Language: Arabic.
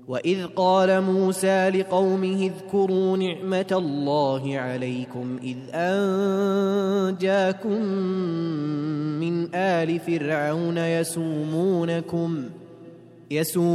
وإذ قال موسى لقومه اذكروا نعمة الله عليكم إذ أنجاكم من آل فرعون يسومونكم